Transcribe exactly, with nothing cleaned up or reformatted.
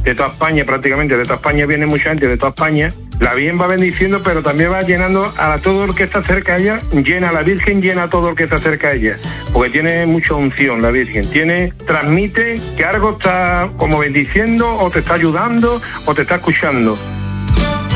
de toda España, prácticamente de toda España viene mucha gente de toda España. La Virgen va bendiciendo, pero también va llenando a todo el que está cerca de ella, llena a la Virgen, llena a todo el que está cerca de ella, porque tiene mucha unción la Virgen, tiene, transmite que algo está como bendiciendo, o te está ayudando, o te está escuchando.